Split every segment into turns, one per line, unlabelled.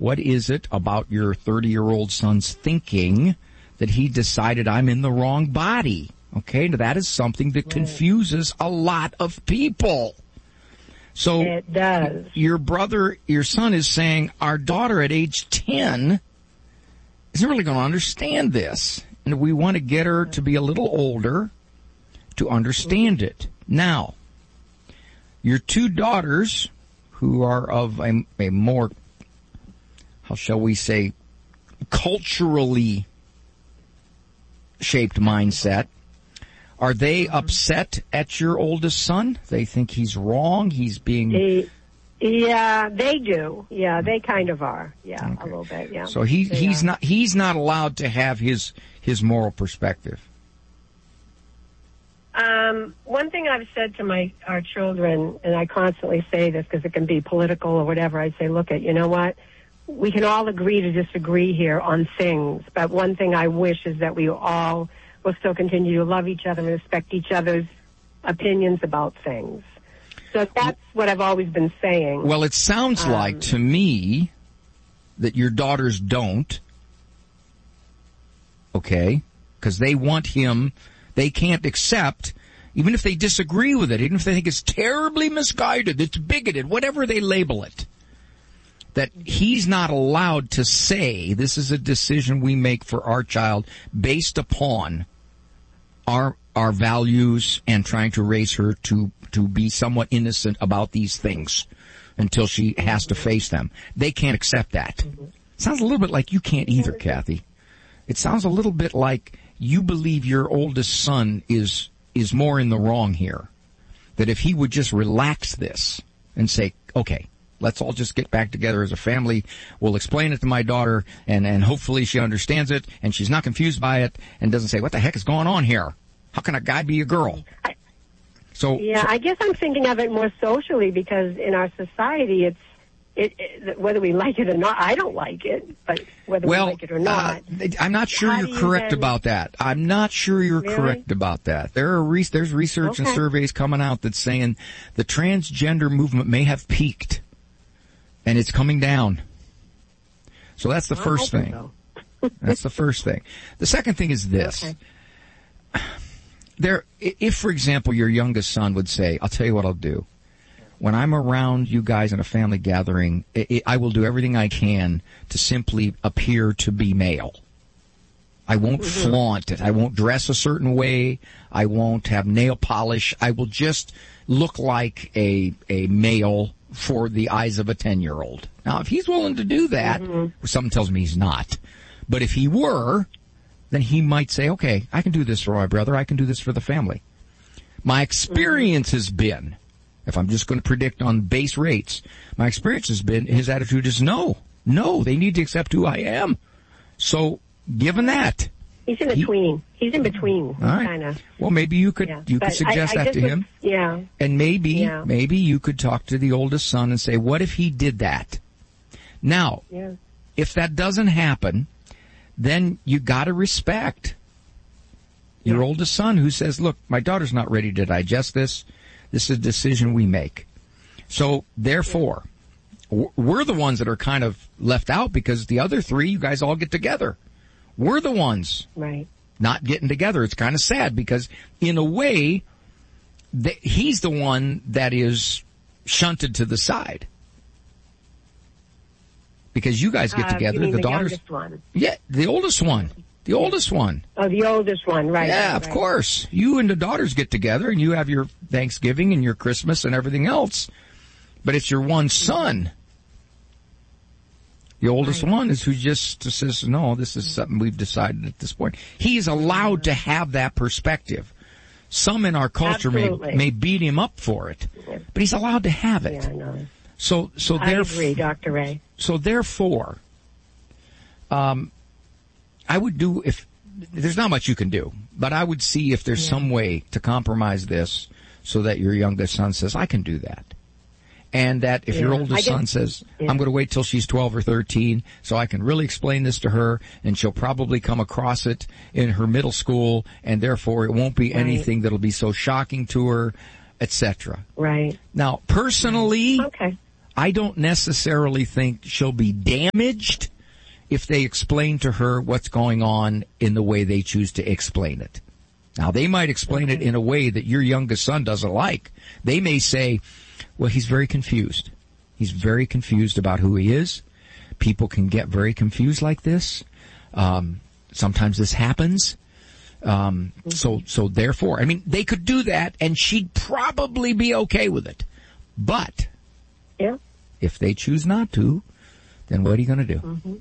What is it about your 30-year-old son's thinking that he decided I'm in the wrong body? Okay, now that is something that confuses a lot of people. So
it does.
Your son is saying our daughter at age 10 isn't really going to understand this. And we want to get her to be a little older to understand it. Now, your two daughters, who are of a more, how shall we say, culturally shaped mindset, are they upset at your oldest son? They think he's wrong, he's being...
Yeah, they do. Yeah, they kind of are. Yeah, okay. A little bit, yeah.
So he's not allowed to have his moral perspective.
One thing I've said to our children, and I constantly say this because it can be political or whatever, I say, look, you know what? We can all agree to disagree here on things, but one thing I wish is that we all will still continue to love each other and respect each other's opinions about things. So that's what I've always been saying.
Well, it sounds like to me that your daughters don't, okay? Because they want him, they can't accept, even if they disagree with it, even if they think it's terribly misguided, it's bigoted, whatever they label it, that he's not allowed to say this is a decision we make for our child based upon our values and trying to raise her to be somewhat innocent about these things until she has to face them. They can't accept that. Sounds a little bit like you can't either, Kathy. It sounds a little bit like you believe your oldest son is more in the wrong here. That if he would just relax this and say, okay, let's all just get back together as a family. We'll explain it to my daughter and hopefully she understands it and she's not confused by it and doesn't say, what the heck is going on here? How can a guy be a girl?
I guess I'm thinking of it more socially because in our society, whether we like it or not, I don't like it, but whether we like it or not.
I'm not sure you're correct about that. I'm not sure you're correct about that. There's research and surveys coming out that's saying the transgender movement may have peaked and it's coming down. So that's the first thing. So. That's the first thing. The second thing is this. Okay. If, for example, your youngest son would say, I'll tell you what I'll do. When I'm around you guys in a family gathering, I will do everything I can to simply appear to be male. I won't flaunt it. I won't dress a certain way. I won't have nail polish. I will just look like a male for the eyes of a 10-year-old. Now, if he's willing to do that, something tells me he's not. But if he were, then he might say, okay, I can do this for my brother. I can do this for the family. My experience has been, if I'm just going to predict on base rates, my experience has been his attitude is no, they need to accept who I am. So given that.
He's in between. He's in between.
All right.
Kinda.
Well, maybe you could suggest that to him.
Yeah.
And maybe you could talk to the oldest son and say, what if he did that? Now, if that doesn't happen, then you gotta respect your oldest son who says, look, my daughter's not ready to digest this. This is a decision we make. So therefore, we're the ones that are kind of left out because the other three, you guys all get together. We're the ones not getting together. It's kind of sad because in a way, he's the one that is shunted to the side. Because you guys get together,
the daughters. One?
Yeah, the oldest one. The oldest one.
Oh, the oldest one, right.
Yeah, of course. You and the daughters get together and you have your Thanksgiving and your Christmas and everything else. But it's your one son. The oldest one is who just says, no, this is something we've decided at this point. He is allowed to have that perspective. Some in our culture may beat him up for it, but he's allowed to have it.
Yeah, I know.
So
I agree, Dr. Ray.
So therefore, I would do there's not much you can do, but I would see if there's some way to compromise this so that your youngest son says, I can do that. And that if your oldest son says, I'm going to wait till she's 12 or 13 so I can really explain this to her and she'll probably come across it in her middle school and therefore it won't be anything that'll be so shocking to her, etc.
Right.
Now, personally, I don't necessarily think she'll be damaged if they explain to her what's going on in the way they choose to explain it. Now, they might explain it in a way that your youngest son doesn't like. They may say, well, he's very confused. He's very confused about who he is. People can get very confused like this. Sometimes this happens. So therefore, I mean, they could do that and she'd probably be okay with it. But if they choose not to, then what are you going to do?
Mm-hmm.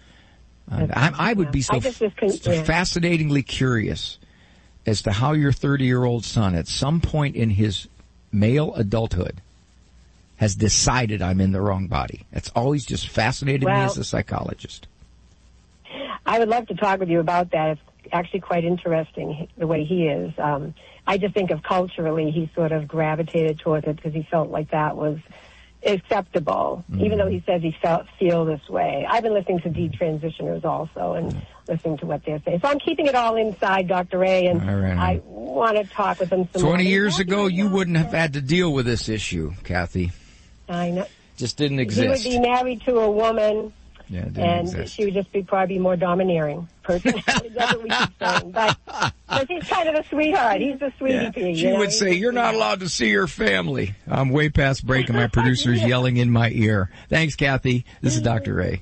I would be so fascinatingly curious as to how your 30-year-old son at some point in his male adulthood has decided I'm in the wrong body. That's always just fascinated me as a psychologist.
I would love to talk with you about that. It's actually quite interesting the way he is. I just think of culturally he sort of gravitated towards it because he felt like that was acceptable, even though he says he feel this way. I've been listening to detransitioners also and listening to what they're saying. So I'm keeping it all inside, Dr. Ray, and I want to talk with him some
20 years ago, you wouldn't have had to deal with this issue, Kathy.
I know.
Just didn't exist.
He would be married to a woman,
and
she would just probably be more domineering person. That's what we keep saying. But he's kind of a sweetheart. He's a sweetie pea.
She would say, you're not allowed to see your family. I'm way past break and my producer's yelling in my ear. Thanks, Kathy. This is Dr. Ray.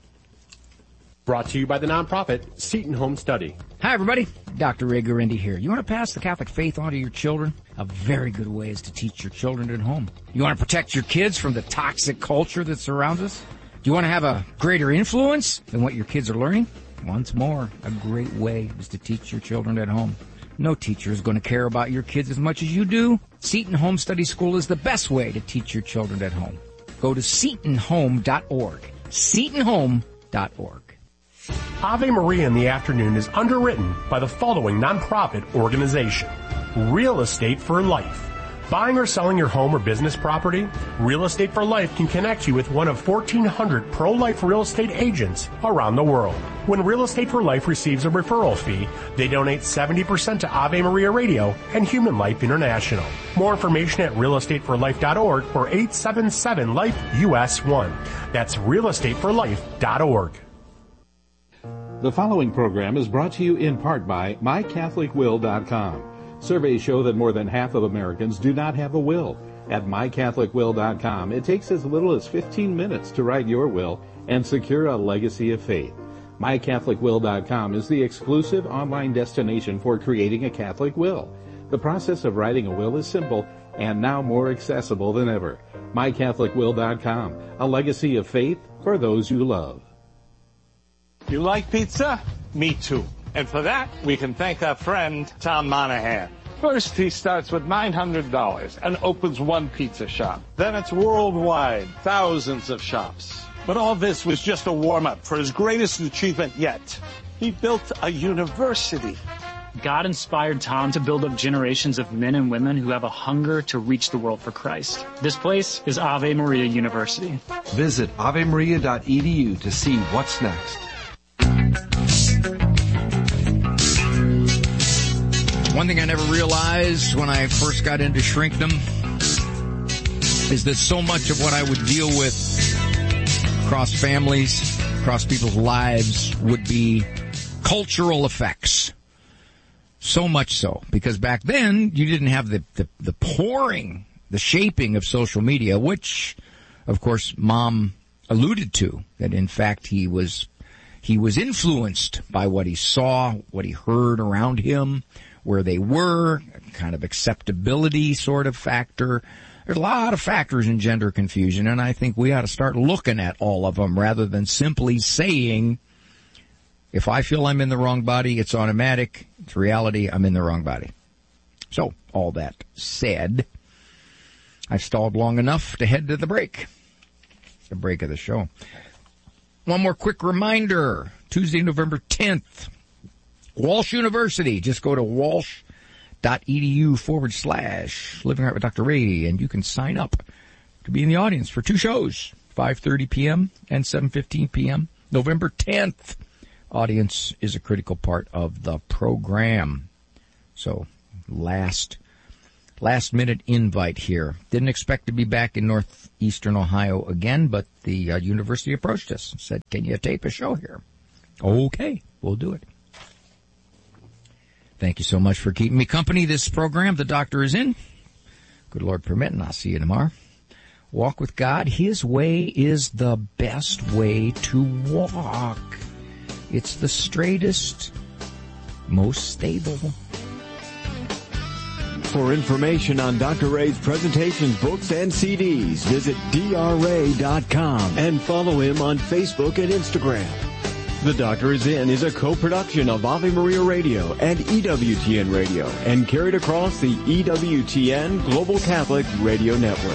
Brought to you by the nonprofit Seton Home Study.
Hi, everybody. Dr. Ray Guarendi here. You want to pass the Catholic faith on to your children? A very good way is to teach your children at home. You want to protect your kids from the toxic culture that surrounds us? Do you want to have a greater influence than what your kids are learning? Once more, a great way is to teach your children at home. No teacher is going to care about your kids as much as you do. Seton Home Study School is the best way to teach your children at home. Go to SetonHome.org. SetonHome.org.
Ave Maria in the Afternoon is underwritten by the following nonprofit organization. Real Estate for Life. Buying or selling your home or business property? Real Estate for Life can connect you with one of 1,400 pro-life real estate agents around the world. When Real Estate for Life receives a referral fee, they donate 70% to Ave Maria Radio and Human Life International. More information at realestateforlife.org or 877-LIFE-US1. That's realestateforlife.org.
The following program is brought to you in part by MyCatholicWill.com. Surveys show that more than half of Americans do not have a will. At MyCatholicWill.com, it takes as little as 15 minutes to write your will and secure a legacy of faith. MyCatholicWill.com is the exclusive online destination for creating a Catholic will. The process of writing a will is simple and now more accessible than ever. MyCatholicWill.com, a legacy of faith for those you love.
You like pizza? Me too. And for that, we can thank our friend, Tom Monahan. First, he starts with $900 and opens one pizza shop. Then it's worldwide, thousands of shops. But all this was just a warm-up for his greatest achievement yet. He built a university.
God inspired Tom to build up generations of men and women who have a hunger to reach the world for Christ. This place is Ave Maria University.
Visit avemaria.edu to see what's next.
One thing I never realized when I first got into shrinkdom is that so much of what I would deal with across families, across people's lives, would be cultural effects. So much so, because back then you didn't have the pouring, the shaping of social media, which, of course, Mom alluded to, that in fact he was influenced by what he saw, what he heard around him, where they were, kind of acceptability sort of factor. There's a lot of factors in gender confusion, and I think we ought to start looking at all of them rather than simply saying, if I feel I'm in the wrong body, it's automatic. It's reality, I'm in the wrong body. So, all that said, I've stalled long enough to head to the break of the show. One more quick reminder, Tuesday, November 10th, Walsh University. Just go to walsh.edu/Living Right with Dr. Ray, and you can sign up to be in the audience for two shows, 5:30 p.m. and 7:15 p.m. November 10th. Audience is a critical part of the program. So, last last-minute invite here. Didn't expect to be back in northeastern Ohio again, but the university approached us and said, can you tape a show here? Okay, we'll do it. Thank you so much for keeping me company this program. The doctor is in. Good Lord permitting, I'll see you tomorrow. Walk with God. His way is the best way to walk. It's the straightest, most stable.
For information on Dr. Ray's presentations, books, and CDs, visit drray.com and follow him on Facebook and Instagram. The Doctor is In is a co-production of Ave Maria Radio and EWTN Radio and carried across the EWTN Global Catholic Radio Network.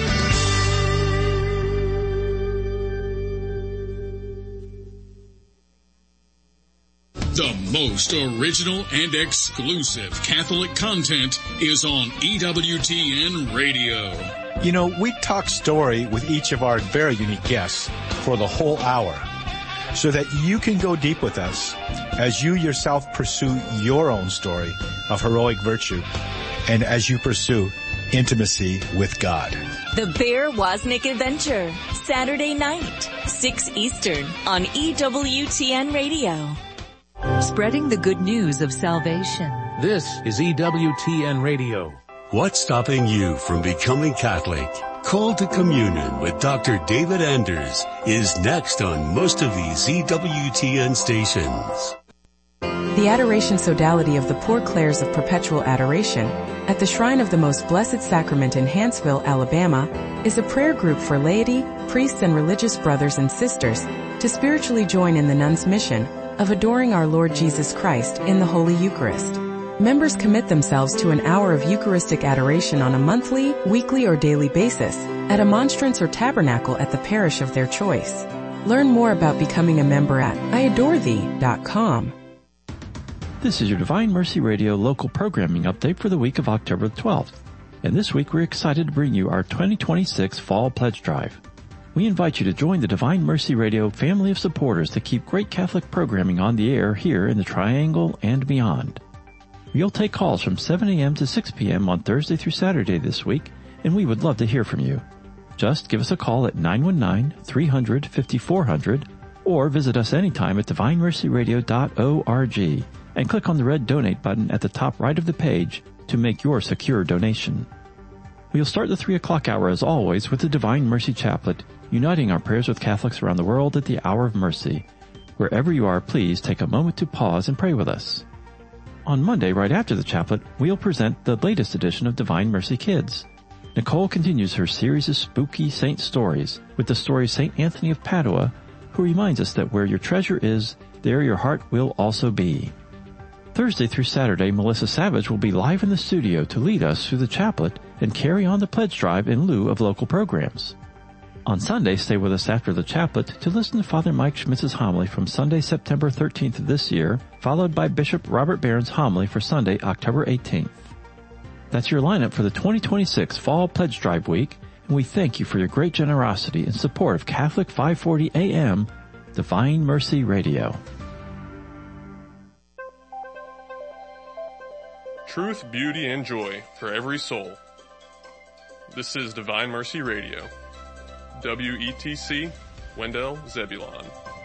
The most original and exclusive Catholic content is on EWTN Radio.
You know, we talk story with each of our very unique guests for the whole hour so that you can go deep with us as you yourself pursue your own story of heroic virtue and as you pursue intimacy with God.
The Bear Wozniak Adventure, Saturday night, 6 Eastern on EWTN Radio.
Spreading the good news of salvation.
This is EWTN Radio.
What's stopping you from becoming Catholic? Call to Communion with Dr. David Anders is next on most of these EWTN stations.
The Adoration Sodality of the Poor Clares of Perpetual Adoration at the Shrine of the Most Blessed Sacrament in Hanceville, Alabama, is a prayer group for laity, priests, and religious brothers and sisters to spiritually join in the nuns' mission of adoring our Lord Jesus Christ in the Holy Eucharist. Members commit themselves to an hour of Eucharistic adoration on a monthly, weekly, or daily basis at a monstrance or tabernacle at the parish of their choice. Learn more about becoming a member at iadorethee.com.
This is your Divine Mercy Radio local programming update for the week of October 12th. And this week we're excited to bring you our 2026 Fall Pledge Drive. We invite you to join the Divine Mercy Radio family of supporters to keep great Catholic programming on the air here in the Triangle and beyond. We'll take calls from 7 a.m. to 6 p.m. on Thursday through Saturday this week, and we would love to hear from you. Just give us a call at 919-300-5400 or visit us anytime at divinemercyradio.org and click on the red donate button at the top right of the page to make your secure donation. We'll start the 3 o'clock hour as always with the Divine Mercy Chaplet, uniting our prayers with Catholics around the world at the hour of mercy. Wherever you are, please take a moment to pause and pray with us. On Monday, right after the chaplet, we'll present the latest edition of Divine Mercy Kids. Nicole continues her series of spooky saint stories with the story St. Anthony of Padua, who reminds us that where your treasure is, there your heart will also be. Thursday through Saturday, Melissa Savage will be live in the studio to lead us through the chaplet and carry on the pledge drive in lieu of local programs. On Sunday, stay with us after the chaplet to listen to Father Mike Schmitz's homily from Sunday, September 13th of this year, followed by Bishop Robert Barron's homily for Sunday, October 18th. That's your lineup for the 2026 Fall Pledge Drive Week, and we thank you for your great generosity and support of Catholic 540 AM, Divine Mercy Radio.
Truth, beauty, and joy for every soul. This is Divine Mercy Radio. WETC, Wendell, Zebulon.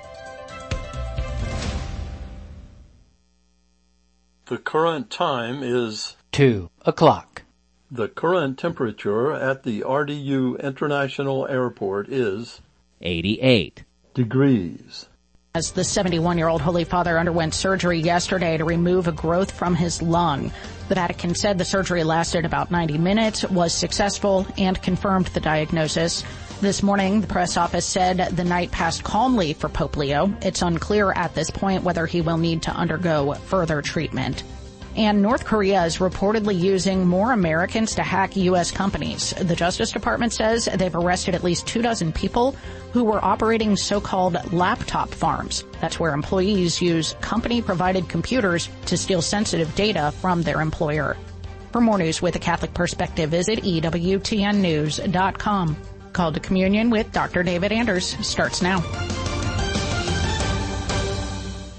The current time is
2 o'clock.
The current temperature at the RDU International Airport is
88
degrees.
As the 71-year-old Holy Father underwent surgery yesterday to remove a growth from his lung. The Vatican said the surgery lasted about 90 minutes, was successful, and confirmed the diagnosis. This morning, the press office said the night passed calmly for Pope Leo. It's unclear at this point whether he will need to undergo further treatment. And North Korea is reportedly using more Americans to hack U.S. companies. The Justice Department says they've arrested at least 24 people who were operating so-called laptop farms. That's where employees use company-provided computers to steal sensitive data from their employer. For more news with a Catholic perspective, visit EWTNnews.com. Call to Communion with Dr. David Anders starts now.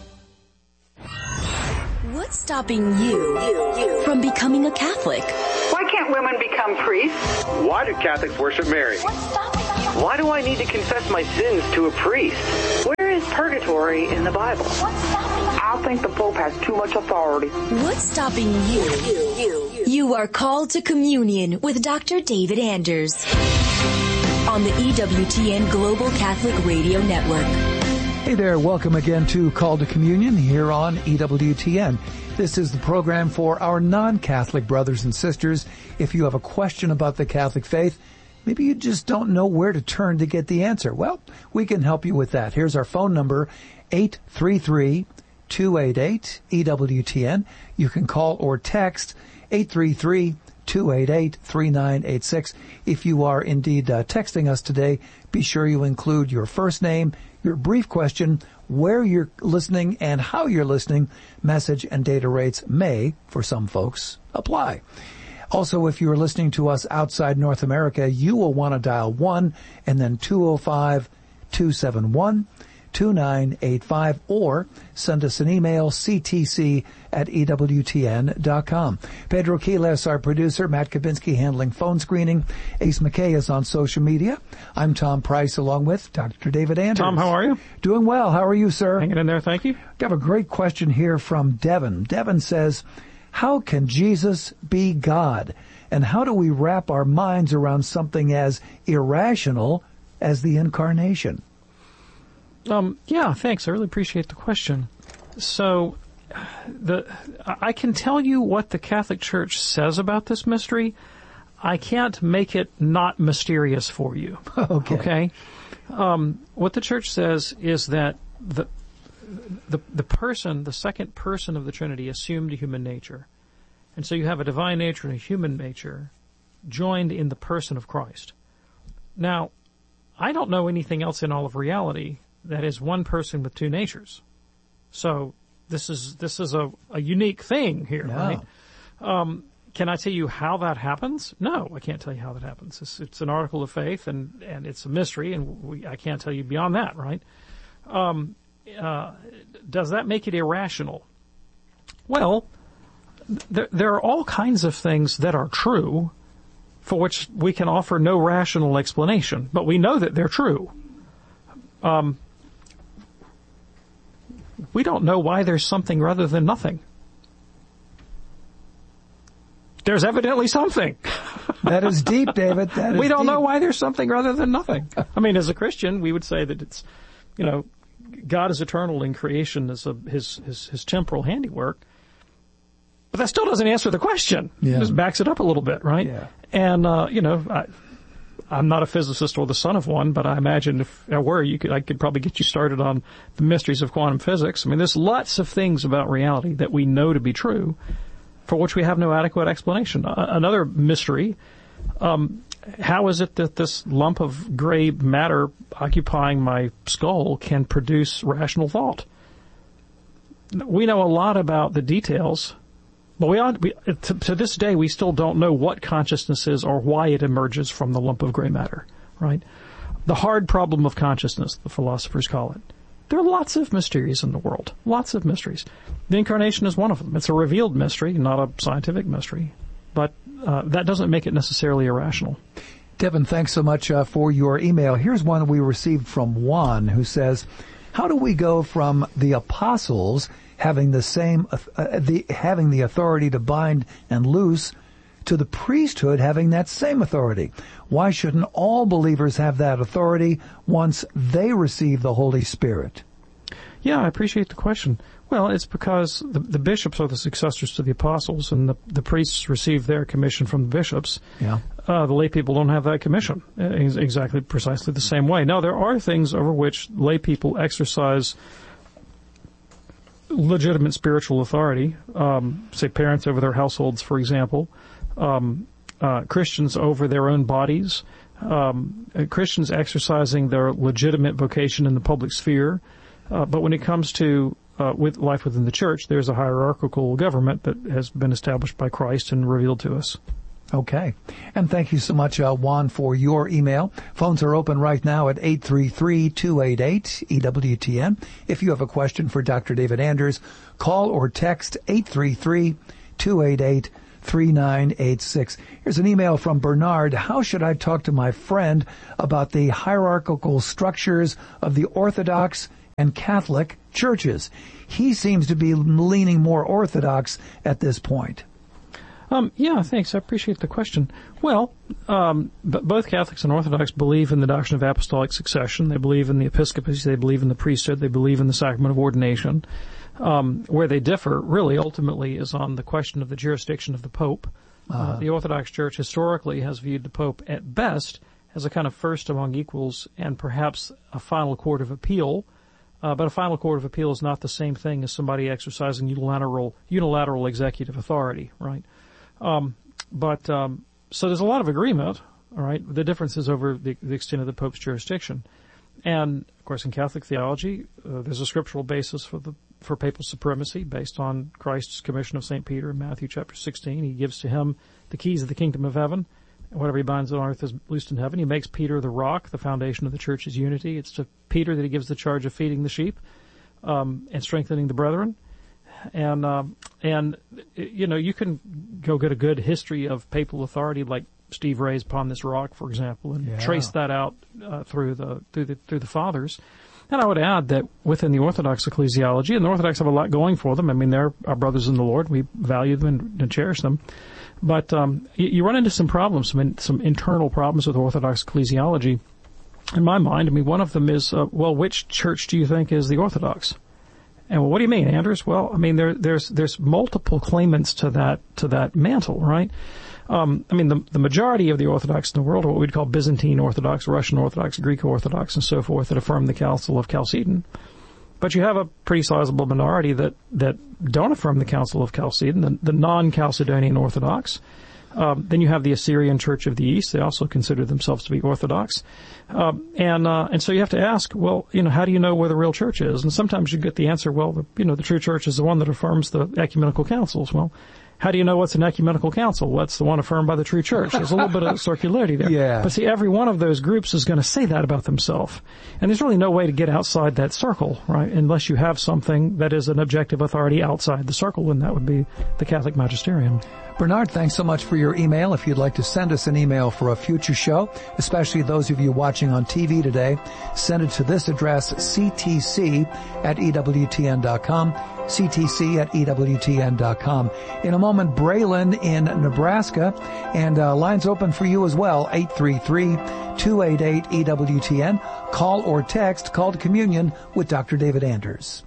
What's stopping you from becoming a Catholic?
Why can't women become priests?
Why do Catholics worship Mary? Why do I need to confess my sins to a priest?
Where is purgatory in the Bible?
I think the Pope has too much authority.
What's stopping you? You are called to communion with Dr. David Anders on the EWTN Global Catholic Radio Network.
Hey there, welcome again to Call to Communion here on EWTN. This is the program for our non-Catholic brothers and sisters. If you have a question about the Catholic faith, maybe you just don't know where to turn to get the answer. Well, we can help you with that. Here's our phone number, 833-288-EWTN. You can call or text 833-288-3986. If you are indeed texting us today, be sure you include your first name, your brief question, where you're listening and how you're listening. Message and data rates may, for some folks, apply. Also, if you're listening to us outside North America, you will want to dial 1 and then 205-271-2985 or send us an email, ctc@ewtn.com. Pedro Quiles, our producer, Matt Kabinski handling phone screening. Ace McKay is on social media. I'm Tom Price along with Dr. David Anders.
Tom, how are you?
Doing well. How are you, sir?
Hanging in there, thank you.
I have a great question here from Devin. Devin says, how can Jesus be God? And how do we wrap our minds around something as irrational as the incarnation?
Yeah, thanks. I really appreciate the question. So, I can tell you what the Catholic Church says about this mystery. I can't make it not mysterious for you.
Okay.
What the Church says is that the second person of the Trinity assumed human nature. And so you have a divine nature and a human nature joined in the person of Christ. Now, I don't know anything else in all of reality that is one person with two natures. So this is a unique thing here, right? Can I tell you how that happens? No, I can't tell you how that happens. It's an article of faith, and it's a mystery, and I can't tell you beyond that, right? Does that make it irrational? Well, there are all kinds of things that are true for which we can offer no rational explanation, but we know that they're true. We don't know why there's something rather than nothing. There's evidently something.
That is deep, David.
We don't know why there's something rather than nothing. I mean, as a Christian, we would say that it's, God is eternal in creation as his temporal handiwork. But that still doesn't answer the question.
Yeah.
It just backs it up a little bit, right?
Yeah.
And, I'm not a physicist or the son of one, but I imagine if I were, I could probably get you started on the mysteries of quantum physics. I mean, there's lots of things about reality that we know to be true for which we have no adequate explanation. Another mystery, how is it that this lump of gray matter occupying my skull can produce rational thought? We know a lot about the details, but to this day, we still don't know what consciousness is or why it emerges from the lump of gray matter, right? The hard problem of consciousness, the philosophers call it. There are lots of mysteries in the world, lots of mysteries. The incarnation is one of them. It's a revealed mystery, not a scientific mystery, but that doesn't make it necessarily irrational.
Devin, thanks so much for your email. Here's one we received from Juan, who says, how do we go from the apostles having having the authority to bind and loose to the priesthood having that same authority? Why shouldn't all believers have that authority once they receive the Holy Spirit?
Yeah, I appreciate the question. Well, it's because the bishops are the successors to the apostles, and the priests receive their commission from the bishops.
Yeah.
The lay people don't have that commission precisely the same way. Now, there are things over which lay people exercise legitimate spiritual authority, say parents over their households, for example, Christians over their own bodies, Christians exercising their legitimate vocation in the public sphere. But when it comes to with life within the church, there's a hierarchical government that has been established by Christ and revealed to us.
Okay. And thank you so much, Juan, for your email. Phones are open right now at 833-288-EWTN. If you have a question for Dr. David Anders, call or text 833-288-3986. 3986. Here's an email from Bernard. How should I talk to my friend about the hierarchical structures of the Orthodox and Catholic churches? He seems to be leaning more Orthodox at this point.
Yeah, thanks. I appreciate the question. Well, both Catholics and Orthodox believe in the doctrine of apostolic succession. They believe in the episcopacy. They believe in the priesthood. They believe in the sacrament of ordination. Where they differ, really, ultimately, is on the question of the jurisdiction of the Pope. The Orthodox Church historically has viewed the Pope, at best, as a kind of first among equals and perhaps a final court of appeal. But a final court of appeal is not the same thing as somebody exercising unilateral executive authority, right? So there's a lot of agreement, all right? The difference is over the extent of the Pope's jurisdiction. And, of course, in Catholic theology, there's a scriptural basis for papal supremacy based on Christ's commission of St. Peter in Matthew chapter 16. He gives to him the keys of the kingdom of heaven. And whatever he binds on earth is loosed in heaven. He makes Peter the rock, the foundation of the church's unity. It's to Peter that he gives the charge of feeding the sheep and strengthening the brethren. And you can go get a good history of papal authority like Steve Ray's Upon This Rock, for example, and trace that out through the fathers. And I would add that within the Orthodox ecclesiology, and the Orthodox have a lot going for them. I mean, they're our brothers in the Lord. We value them and cherish them. But you run into some problems, some internal problems with Orthodox ecclesiology. In my mind, I mean, one of them is, which church do you think is the Orthodox? And what do you mean, Anders? Well, I mean, there's multiple claimants to that mantle, right? I mean, the majority of the Orthodox in the world are what we'd call Byzantine Orthodox, Russian Orthodox, Greek Orthodox, and so forth that affirm the Council of Chalcedon. But you have a pretty sizable minority that don't affirm the Council of Chalcedon, the non-Chalcedonian Orthodox. Then you have the Assyrian Church of the East. They also consider themselves to be Orthodox. And so you have to ask, well, how do you know where the real church is? And sometimes you get the answer, well, the true church is the one that affirms the ecumenical councils. Well, how do you know what's an ecumenical council? What's the one affirmed by the true church? There's a little bit of circularity there.
Yeah.
But see, every one of those groups is going to say that about themselves. And there's really no way to get outside that circle, right? Unless you have something that is an objective authority outside the circle, and that would be the Catholic magisterium.
Bernard, thanks so much for your email. If you'd like to send us an email for a future show, especially those of you watching on TV today, send it to this address, ctc@ewtn.com, ctc@ewtn.com. In a moment, Braylon in Nebraska, and lines open for you as well, 833-288-EWTN. Call or text, Call to Communion with Dr. David Anders.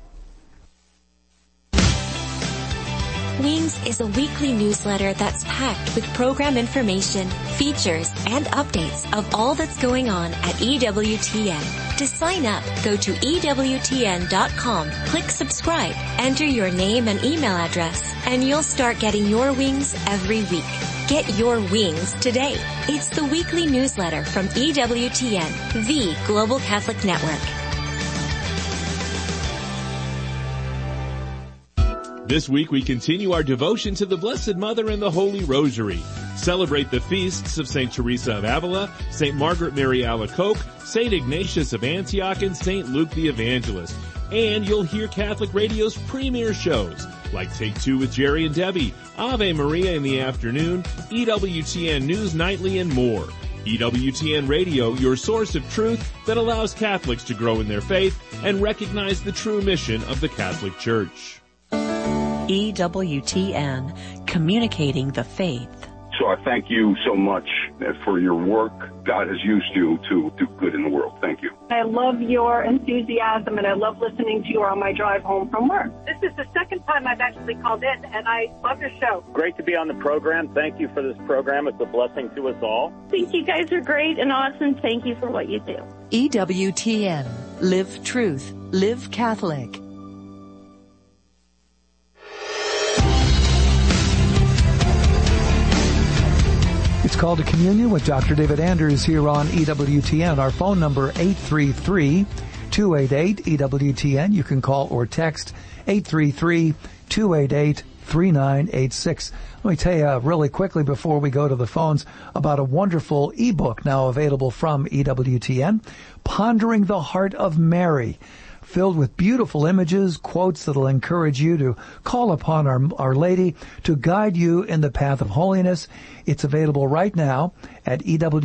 Wings is a weekly newsletter that's packed with program information, features, and updates of all that's going on at EWTN. To sign up, go to EWTN.com, click subscribe, enter your name and email address, and you'll start getting your wings every week. Get your wings today. It's the weekly newsletter from EWTN, the Global Catholic Network.
This week we continue our devotion to the Blessed Mother and the Holy Rosary. Celebrate the feasts of St. Teresa of Avila, St. Margaret Mary Alacoque, St. Ignatius of Antioch, and St. Luke the Evangelist. And you'll hear Catholic Radio's premier shows, like Take Two with Jerry and Debbie, Ave Maria in the afternoon, EWTN News Nightly, and more. EWTN Radio, your source of truth that allows Catholics to grow in their faith and recognize the true mission of the Catholic Church.
EWTN, communicating the faith.
So I thank you so much for your work. God has used you to do good in the world. Thank you.
I love your enthusiasm, and I love listening to you on my drive home from work. This is the second time I've actually called in, and I love your show.
Great to be on the program. Thank you for this program. It's a blessing to us all.
I think you guys are great and awesome. Thank you for what you do.
EWTN, live truth, live Catholic.
It's Call to Communion with Dr. David Anders here on EWTN. Our phone number, 833-288-EWTN. You can call or text 833-288-3986. Let me tell you really quickly before we go to the phones about a wonderful ebook now available from EWTN, Pondering the Heart of Mary. filled with beautiful images, quotes that'll encourage you to call upon Our Lady to guide you in the path of holiness. It's available right now at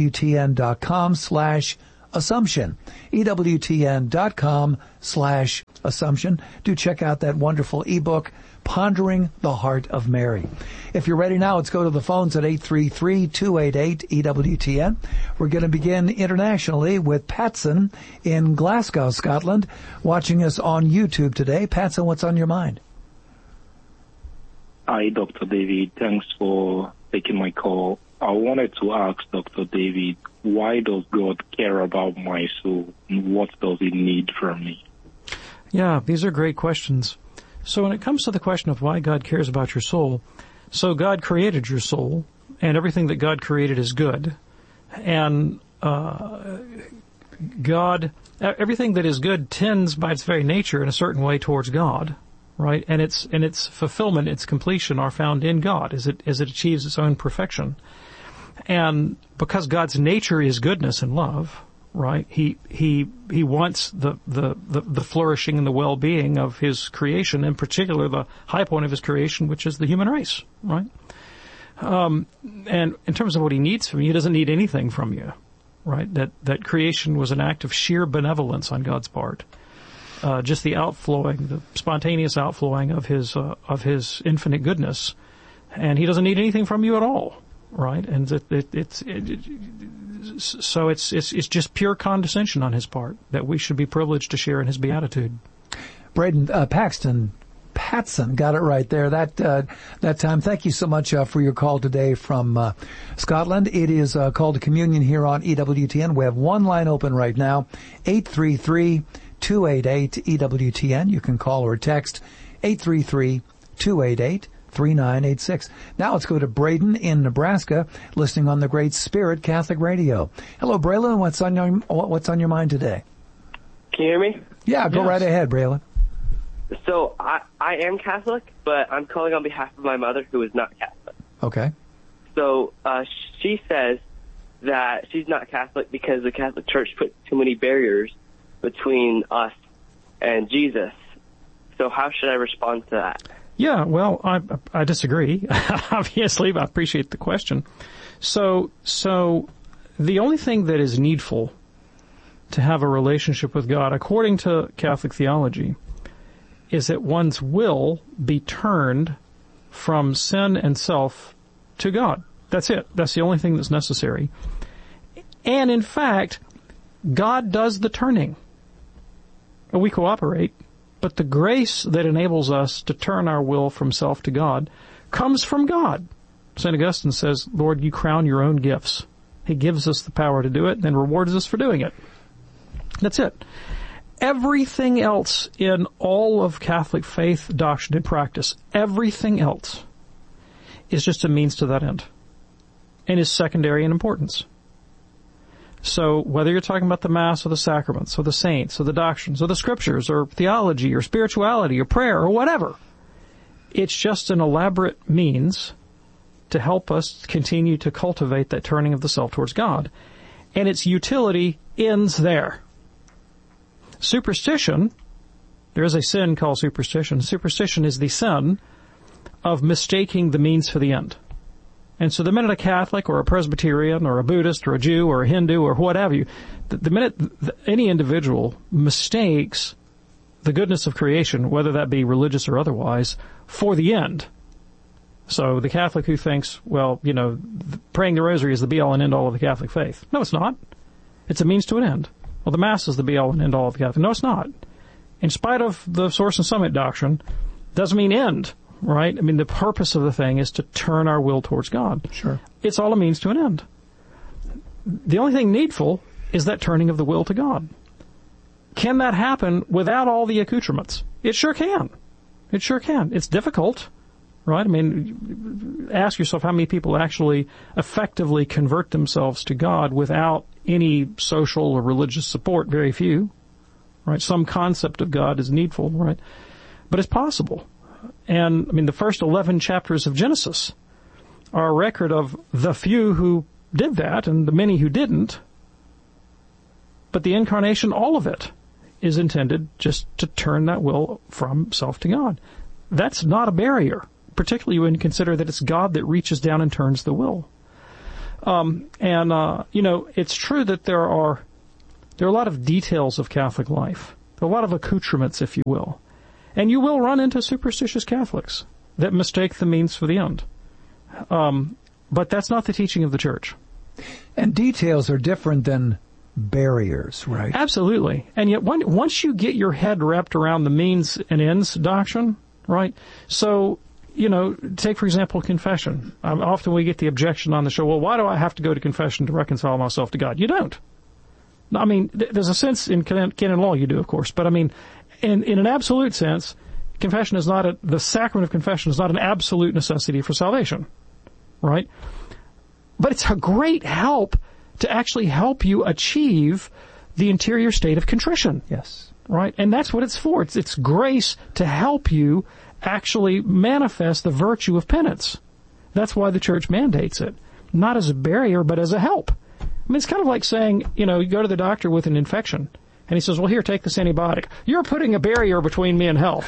EWTN.com/Assumption. EWTN.com/Assumption. Do check out that wonderful ebook, Pondering the Heart of Mary. If you're ready now, let's go to the phones at 833-288-EWTN. We're going to begin internationally with Patson in Glasgow, Scotland, watching us on YouTube today. Patson, what's on your mind?
Hi, Dr. David. Thanks for taking my call. I wanted to ask Dr. David, why does God care about my soul, and what does he need from me?
Yeah, these are great questions. So when it comes to the question of why God cares about your soul, so God created your soul, and everything that God created is good. And everything that is good tends by its very nature in a certain way towards God, right? And its fulfillment, its completion are found in God as it achieves its own perfection. And because God's nature is goodness and love, right? He wants the flourishing and the well-being of his creation, in particular the high point of his creation, which is the human race, right? And in terms of what he needs from you, he doesn't need anything from you, right? That creation was an act of sheer benevolence on God's part. Just the spontaneous outflowing of his infinite goodness, and he doesn't need anything from you at all, right? And so it's just pure condescension on his part that we should be privileged to share in his beatitude.
Braden Patson got it right there that time. Thank you so much for your call today from Scotland. It is called Communion here on EWTN. We have one line open right now, 833-288-EWTN. You can call or text 833-288-3986. Now let's go to Braden in Nebraska, listening on the Great Spirit Catholic Radio. Hello, Braylon. What's on your mind today?
Can you hear me?
Yeah, go right ahead, Braylon.
So I am Catholic, but I'm calling on behalf of my mother, who is not Catholic.
Okay.
So she says that she's not Catholic because the Catholic Church put too many barriers between us and Jesus. So how should I respond to that?
Yeah, well, I disagree. Obviously, but I appreciate the question. So the only thing that is needful to have a relationship with God, according to Catholic theology, is that one's will be turned from sin and self to God. That's it. That's the only thing that's necessary. And in fact, God does the turning. We cooperate. But the grace that enables us to turn our will from self to God comes from God. St. Augustine says, Lord, you crown your own gifts. He gives us the power to do it and rewards us for doing it. That's it. Everything else in all of Catholic faith, doctrine, and practice, everything else is just a means to that end and is secondary in importance. So whether you're talking about the Mass or the sacraments or the saints or the doctrines or the scriptures or theology or spirituality or prayer or whatever, it's just an elaborate means to help us continue to cultivate that turning of the self towards God. And its utility ends there. Superstition, there is a sin called superstition. Superstition is the sin of mistaking the means for the end. And so the minute a Catholic or a Presbyterian or a Buddhist or a Jew or a Hindu or whatever the minute any individual mistakes the goodness of creation, whether that be religious or otherwise, for the end. So the Catholic who thinks, well, praying the rosary is the be-all and end-all of the Catholic faith. No, it's not. It's a means to an end. Well, the Mass is the be-all and end-all of the Catholic. No, it's not. In spite of the Source and Summit doctrine, doesn't mean end. Right? I mean, the purpose of the thing is to turn our will towards God.
Sure.
It's all a means to an end. The only thing needful is that turning of the will to God. Can that happen without all the accoutrements? It sure can. It sure can. It's difficult, right? I mean, ask yourself how many people actually effectively convert themselves to God without any social or religious support. Very few, right? Some concept of God is needful, right? But it's possible. And, I mean, the first 11 chapters of Genesis are a record of the few who did that and the many who didn't. But the Incarnation, all of it, is intended just to turn that will from self to God. That's not a barrier, particularly when you consider that it's God that reaches down and turns the will. It's true that there are a lot of details of Catholic life. There are a lot of accoutrements, if you will. And you will run into superstitious Catholics that mistake the means for the end. But that's not the teaching of the Church.
And details are different than barriers, right?
Absolutely. And yet once you get your head wrapped around the means and ends doctrine, right? So, take, for example, confession. Often we get the objection on the show, well, why do I have to go to confession to reconcile myself to God? You don't. I mean, there's a sense in canon law you do, of course, but I mean, in an absolute sense, confession is not the sacrament of confession is not an absolute necessity for salvation, right? But it's a great help to actually help you achieve the interior state of contrition.
Yes.
Right? And that's what it's for. It's grace to help you actually manifest the virtue of penance. That's why the Church mandates it. Not as a barrier, but as a help. I mean, it's kind of like saying, you go to the doctor with an infection, and he says, well, here, take this antibiotic. You're putting a barrier between me and health.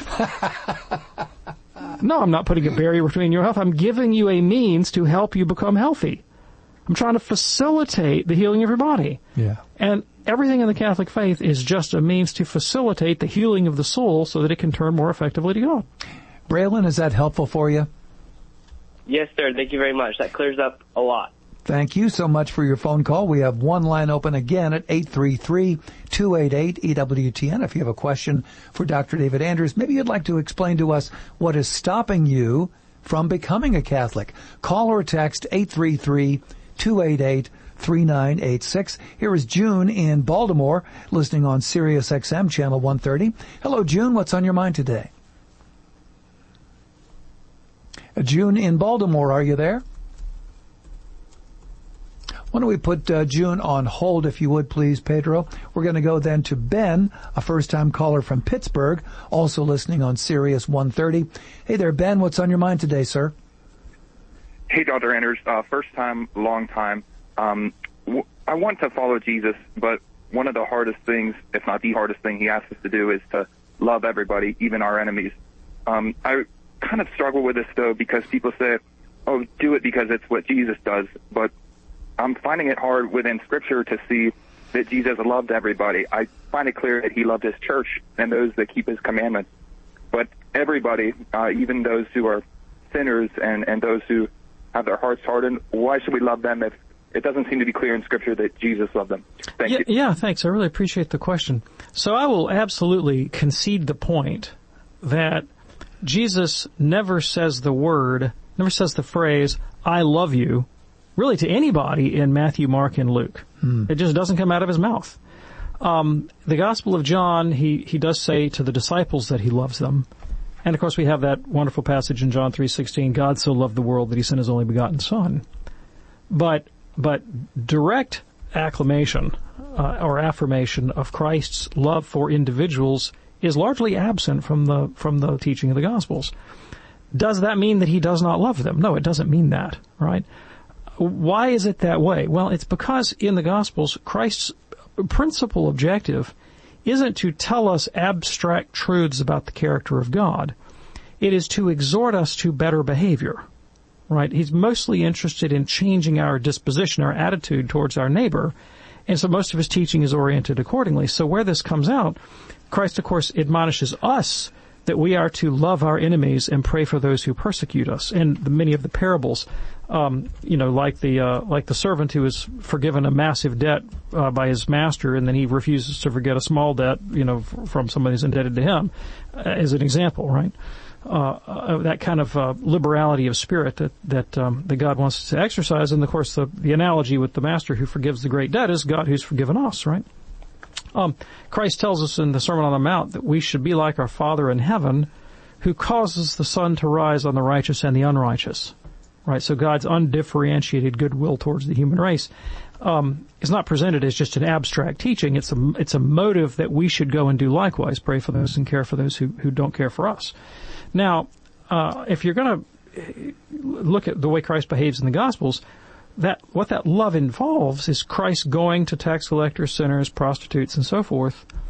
No, I'm not putting a barrier between your health. I'm giving you a means to help you become healthy. I'm trying to facilitate the healing of your body.
Yeah.
And everything in the Catholic faith is just a means to facilitate the healing of the soul so that it can turn more effectively to God.
Braylon, is that helpful for you?
Yes, sir. Thank you very much. That clears up a lot.
Thank you so much for your phone call. We have one line open again at 833-288-EWTN. If you have a question for Dr. David Anders, maybe you'd like to explain to us what is stopping you from becoming a Catholic. Call or text 833-288-3986. Here is June in Baltimore, listening on Sirius XM Channel 130. Hello, June. What's on your mind today? June in Baltimore, are you there? Why don't we put June on hold, if you would, please, Pedro? We're going to go then to Ben, a first-time caller from Pittsburgh, also listening on Sirius 130. Hey there, Ben. What's on your mind today, sir?
Hey, Dr. Anders. First time, long time. I want to follow Jesus, but one of the hardest things, if not the hardest thing he asks us to do, is to love everybody, even our enemies. I kind of struggle with this, though, because people say, oh, do it because it's what Jesus does, but I'm finding it hard within Scripture to see that Jesus loved everybody. I find it clear that he loved his church and those that keep his commandments. But everybody, even those who are sinners and those who have their hearts hardened, why should we love them if it doesn't seem to be clear in Scripture that Jesus loved them? Thank you.
Yeah, thanks. I really appreciate the question. So I will absolutely concede the point that Jesus never says the phrase, I love you, really to anybody in Matthew, Mark, and Luke. It just doesn't come out of his mouth. The Gospel of John, he does say to the disciples that he loves them. And of course we have that wonderful passage in John 3:16, God so loved the world that he sent his only begotten Son. But direct acclamation or affirmation of Christ's love for individuals is largely absent from the teaching of the Gospels. Does that mean that he does not love them? No, it doesn't mean that, right? Why is it that way? Well, it's because in the Gospels, Christ's principal objective isn't to tell us abstract truths about the character of God. It is to exhort us to better behavior, right? He's mostly interested in changing our disposition, our attitude towards our neighbor, and so most of his teaching is oriented accordingly. So where this comes out, Christ, of course, admonishes us that we are to love our enemies and pray for those who persecute us. And many of the parables, like the servant who is forgiven a massive debt by his master, and then he refuses to forget a small debt, from somebody who's indebted to him, as an example, right? That kind of liberality of spirit that God wants us to exercise. And of course, the analogy with the master who forgives the great debt is God who's forgiven us, right? Christ tells us in the Sermon on the Mount that we should be like our Father in heaven, who causes the sun to rise on the righteous and the unrighteous. Right? So God's undifferentiated goodwill towards the human race is not presented as just an abstract teaching. It's a motive that we should go and do likewise, pray for those and care for those who don't care for us. Now, if you're going to look at the way Christ behaves in the Gospels, what that love involves is Christ going to tax collectors, sinners, prostitutes, and so forth,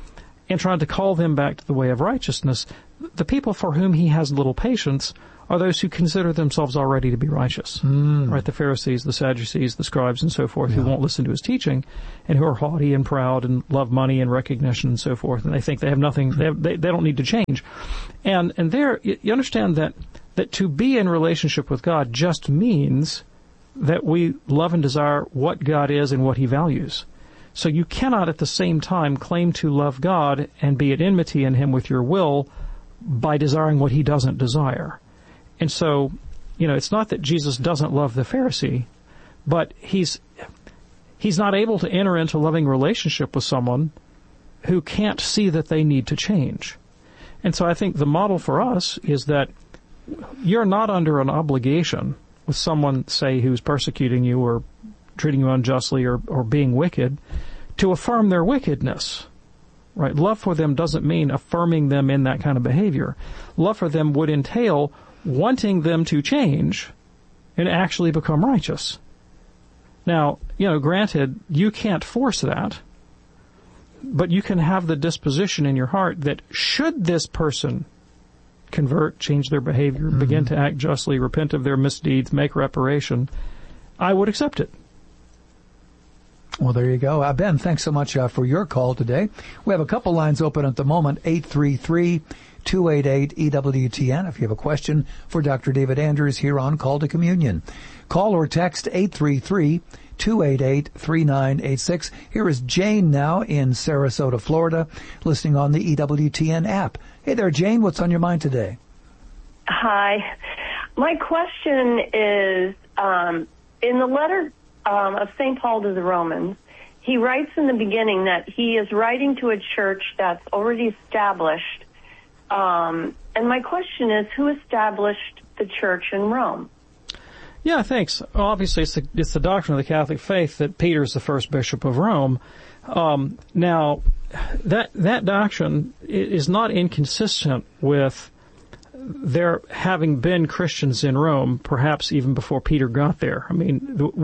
and trying to call them back to the way of righteousness. The people for whom he has little patience are those who consider themselves already to be righteous, right? The Pharisees, the Sadducees, the scribes, and so forth, who won't listen to his teaching, and who are haughty and proud and love money and recognition and so forth, and they think they have nothing, they don't need to change. And there, you understand that to be in relationship with God just means that we love and desire what God is and what he values. So you cannot at the same time claim to love God and be at enmity in him with your will by desiring what he doesn't desire. And so, it's not that Jesus doesn't love the Pharisee, but he's not able to enter into loving relationship with someone who can't see that they need to change. And so I think the model for us is that you're not under an obligation with someone, say, who's persecuting you or treating you unjustly or being wicked, to affirm their wickedness. Right? Love for them doesn't mean affirming them in that kind of behavior. Love for them would entail wanting them to change and actually become righteous. Now, granted, you can't force that, but you can have the disposition in your heart that should this person convert, change their behavior, begin to act justly, repent of their misdeeds, make reparation, I would accept it.
Well, there you go. Ben, thanks so much for your call today. We have a couple lines open at the moment, 833-288-EWTN. If you have a question for Dr. David Anders here on Call to Communion, call or text 833-288-3986. Here is Jane now in Sarasota, Florida, listening on the EWTN app. Hey there, Jane. What's on your mind today?
Hi. My question is, in the letter of St. Paul to the Romans, he writes in the beginning that he is writing to a church that's already established. And my question is, who established the church in Rome?
Yeah, thanks. Well, obviously, it's the doctrine of the Catholic faith that Peter's the first bishop of Rome. Now, that doctrine is not inconsistent with there having been Christians in Rome, perhaps even before Peter got there. I mean,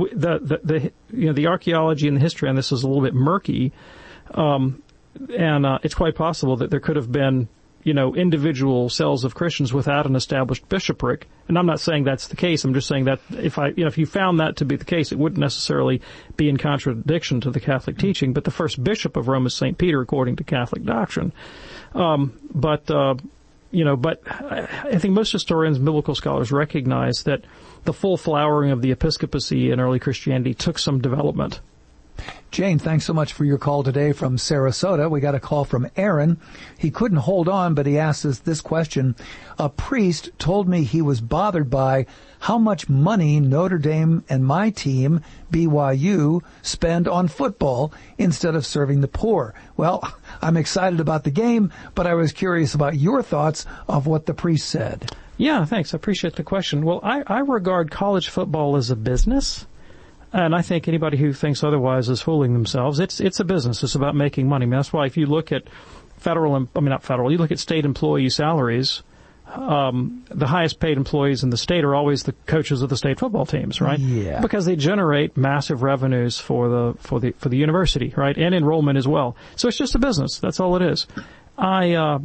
the archaeology and the history on this is a little bit murky, and it's quite possible that there could have been, individual cells of Christians without an established bishopric. And I'm not saying that's the case. I'm just saying that if you found that to be the case, it wouldn't necessarily be in contradiction to the Catholic teaching. But the first bishop of Rome is St. Peter, according to Catholic doctrine. But I think most historians and biblical scholars recognize that the full flowering of the episcopacy in early Christianity took some development.
Jane, thanks so much for your call today from Sarasota. We got a call from Aaron. He couldn't hold on, but he asked us this question. A priest told me he was bothered by how much money Notre Dame and my team, BYU, spend on football instead of serving the poor. Well, I'm excited about the game, but I was curious about your thoughts of what the priest said.
Yeah, thanks. I appreciate the question. Well, I regard college football as a business. And I think anybody who thinks otherwise is fooling themselves. It's a business. It's about making money. I mean, that's why if you look at you look at state employee salaries, the highest paid employees in the state are always the coaches of the state football teams, right?
Yeah.
Because they generate massive revenues for the university, right? And enrollment as well. So it's just a business. That's all it is. I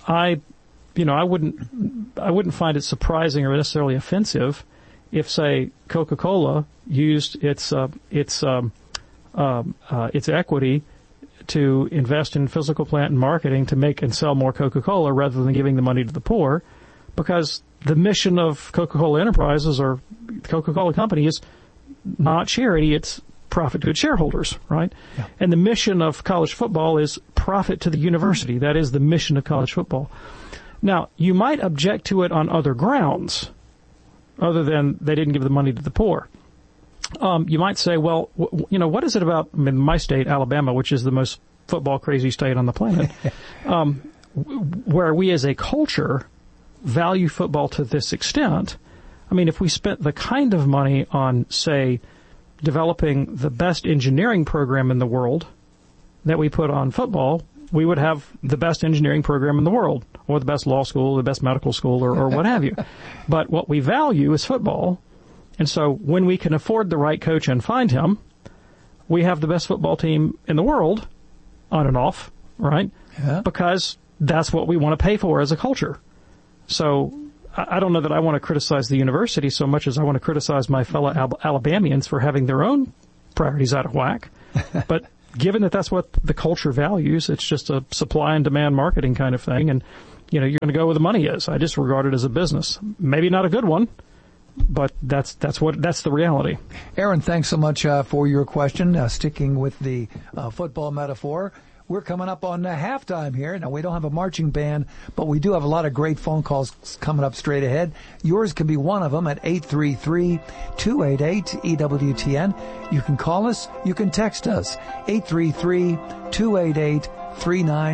wouldn't find it surprising or necessarily offensive if, say, Coca-Cola used its equity to invest in physical plant and marketing to make and sell more Coca-Cola rather than giving the money to the poor, because the mission of Coca-Cola Enterprises or the Coca-Cola Company is not charity, it's profit to its shareholders, right? Yeah. And the mission of college football is profit to the university. That is the mission of college football. Now, you might object to it on other grounds, other than they didn't give the money to the poor. You might say, well, what is it about my state, Alabama, which is the most football crazy state on the planet, where we as a culture value football to this extent? I mean, if we spent the kind of money on, say, developing the best engineering program in the world that we put on football, we would have the best engineering program in the world, or the best law school, the best medical school, or what have you. But what we value is football. And so when we can afford the right coach and find him, we have the best football team in the world, on and off, right? because that's what we want to pay for as a culture. So I don't know that I want to criticize the university so much as I want to criticize my fellow Alabamians for having their own priorities out of whack. But given that that's what the culture values, it's just a supply and demand marketing kind of thing. And, you're going to go where the money is. I just regard it as a business. Maybe not a good one, but that's the reality.
Aaron, thanks so much for your question. Sticking with the football metaphor, we're coming up on halftime here. Now, we don't have a marching band, but we do have a lot of great phone calls coming up straight ahead. Yours can be one of them at 833-288-EWTN. You can call us. You can text us.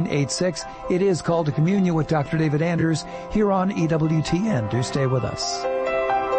833-288-3986. It is Called to Communion with Dr. David Anders here on EWTN. Do stay with us.